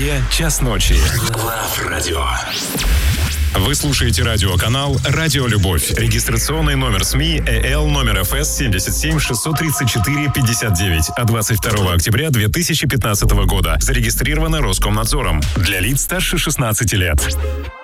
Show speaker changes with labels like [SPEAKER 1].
[SPEAKER 1] Москве час ночи. Лав Радио. Вы слушаете радиоканал «Радио Любовь». Регистрационный номер СМИ ЭЛ номер ФС 77 634 59 от 22 октября 2015 года. Зарегистрировано Роскомнадзором. Для лиц старше 16 лет.